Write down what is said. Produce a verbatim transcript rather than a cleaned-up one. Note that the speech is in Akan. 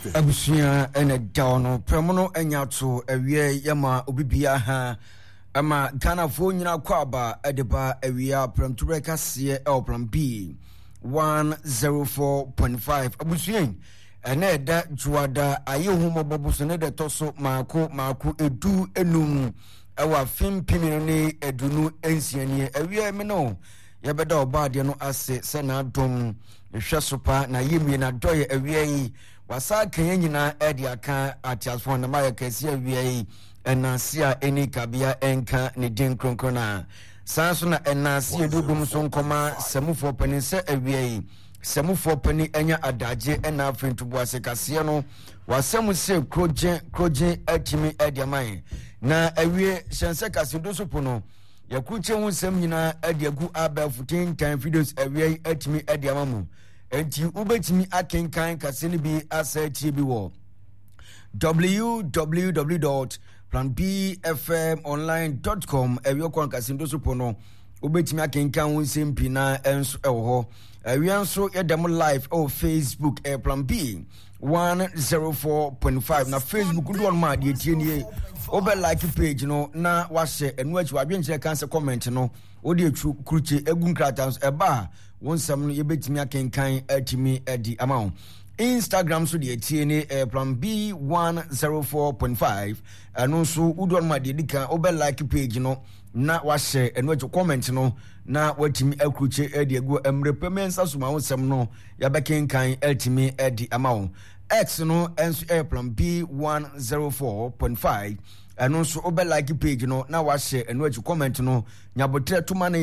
Abusia ene dawono premono enyato ewie yama obibia ha ama Ghana fo nyina kwaba edeba ewia premture kase el plan B one oh four point five abusia ene eda juada ayehumo bobuso ne de toso maako maako edu enum ewa fim pimini edunu ensianie ewia me no yebeda obade no ase se na dom hwesopa na yemie na doye ewia yi wasa kan nyina edi aka atiasfo na maye kase ewia yi enasia eni kabia enka ne din kronkona sanso na enasia dugum so nkoma semufo pani se ewia yi semufo pani enya adaje ena afentubo ase kase no wasem se kroje kroje atimi edi amai na ewie shense kase dosopo no yakuche hu sem nyina edi agu aba fourteen time videos ewie atimi edi amamu enti ubetimi akenkan kase ni bi asati bi wo w w w dot plan b f m online dot com ewie kon kase dosopo no ubetimi akenkan hu sem pina enso ewo ewie enso yedem live o Facebook e plan B one oh four point five na Facebook do on ma de tie nie obe like page no na wa share enu achi wa dwenche kan se comment no odi echu kruche egun kratans eba wonsam no yebetimi akenkan atimi edi amount Instagram so de tie ne eh, plan B one oh four point five anu so udo on ma de dika obe like page no na wa share enu achi comment no na watimi akruche edi egu emrepemensa so ma wonsam no yabekenkan atimi edi amount X no enso airplane B one oh four point five eno so obe like page no na wa share eno achi comment no nyabotre tuma na